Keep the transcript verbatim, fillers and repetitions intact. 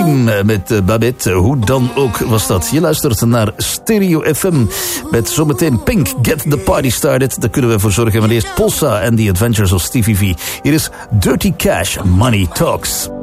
Ultime met Babette. Hoe dan ook was dat. Je luistert naar Stereo F M met zometeen Pink, Get the Party Started. Daar kunnen we voor zorgen. Maar eerst Polsa en The Adventures of Stevie V. Hier is Dirty Cash, Money Talks.